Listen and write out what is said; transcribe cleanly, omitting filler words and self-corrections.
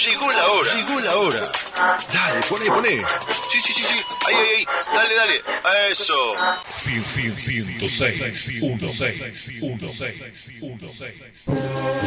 Llegó la hora. Llegó la hora. Dale, poné. Sí. Ahí. Dale. Eso. 106.6.